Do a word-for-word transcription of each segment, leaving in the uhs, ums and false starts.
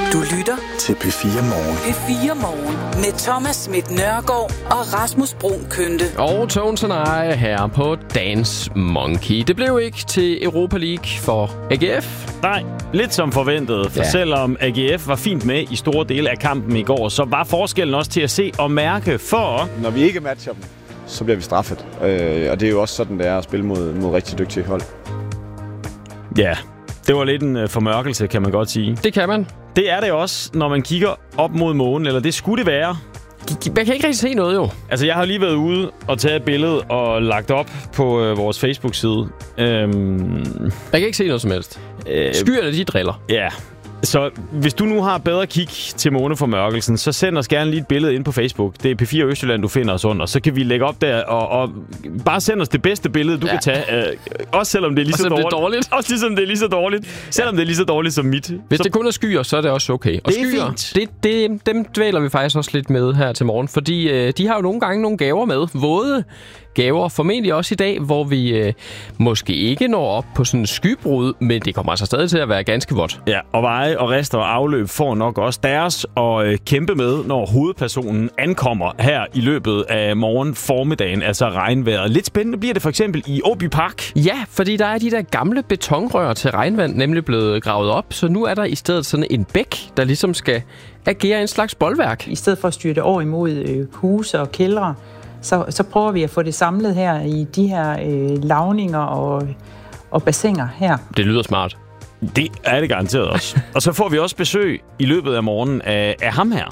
Du lytter til P fire Morgen. P fire Morgen med Thomas Schmidt Nørgaard og Rasmus Bruun Kønte. Og Tones and I her på Dance Monkey. Det blev ikke til Europa League for A G F. Nej, lidt som forventet. For ja. Selvom A G F var fint med i store dele af kampen i går, så var forskellen også til at se og mærke for... Når vi ikke matcher dem, så bliver vi straffet. Øh, og det er jo også sådan, det er at spille mod, mod rigtig dygtige hold. Ja, det var lidt en uh, formørkelse, kan man godt sige. Det kan man. Det er det også, når man kigger op mod månen, eller det skulle det være. Man kan ikke rigtig se noget, jo. Altså, jeg har lige været ude og taget et billede og lagt op på øh, vores Facebook-side. Øhm, man kan ikke se noget som helst. Øh, Skyerne, de driller. Ja. Så hvis du nu har bedre kig til måneformørkelsen, så send os gerne lige et billede ind på Facebook. Det er P fire Østjylland, du finder os under. Så kan vi lægge op der og, og bare send os det bedste billede, du ja. kan tage. Øh, også selvom det er lige så dårligt. Det er dårligt. Også ligesom det er lige så dårligt. Selvom det er lige så dårligt som mit. Hvis så... det kun er skyer, så er det også okay. Og det er skyer, fint. Det, det, dem dvæler vi faktisk også lidt med her til morgen. Fordi øh, de har jo nogle gange nogle gaver med. Våde gaver. Formentlig også i dag, hvor vi øh, måske ikke når op på sådan en skybrud, men det kommer altså stadig til at være ganske vådt. Ja, og veje og rester og afløb får nok også deres at øh, kæmpe med, når hovedpersonen ankommer her i løbet af morgen formiddagen, altså regnvejret. Lidt spændende bliver det for eksempel i Åby Park. Ja, fordi der er de der gamle betonrør til regnvand nemlig blevet gravet op, så nu er der i stedet sådan en bæk, der ligesom skal agere en slags boldværk. I stedet for at styre det over imod øh, huse og kældre, Så, så prøver vi at få det samlet her i de her øh, lavninger og, og bassiner her. Det lyder smart. Det er det garanteret også. Og så får vi også besøg i løbet af morgenen af, af ham her.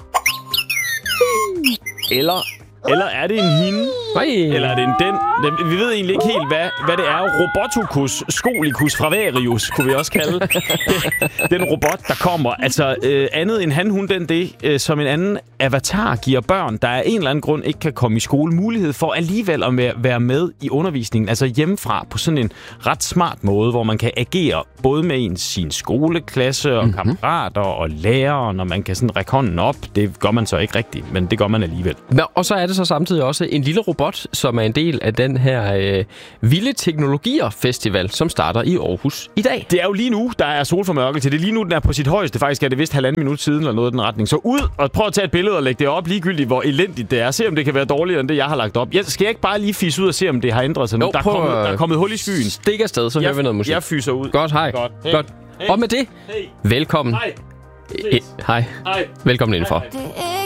Eller, eller er det en hende? Ej. Eller er det en den? Vi ved egentlig ikke helt, hvad, hvad det er. Robotucus scolicus fravarius, kunne vi også kalde den robot, der kommer. Altså øh, andet end han, hun, den, det, øh, som en anden avatar giver børn, der af en eller anden grund ikke kan komme i skole, mulighed for alligevel at være med i undervisningen, altså hjemmefra på sådan en ret smart måde, hvor man kan agere både med en, sin skoleklasse og mm-hmm. kammerater og lærere, når man kan sådan række hånden op. Det gør man så ikke rigtigt, men det gør man alligevel. Nå, og så er det så samtidig også en lille robot, som er en del af den her øh, Vilde Teknologier Festival, som starter i Aarhus i dag. Det er jo lige nu, der er solformørkelse. Det er lige nu, den er på sit højeste. Faktisk er det vist halvanden minut siden, eller noget i den retning. Så ud og prøv at tage et billede og lægge det op, ligegyldigt hvor elendigt det er. Se om det kan være dårligere end det, jeg har lagt op. Jeg skal jeg ikke bare lige fisse ud og se, om det har ændret sig nu? Jo, der, er kommet, der er kommet hul i skyen. Stik afsted, så jeg, hører vi noget musik. Jeg fyser ud. Godt, hej. Godt. Hey. Godt. Hey. Og med det, hey. velkommen. Hej. Hej. Hej. Velkommen indenfor.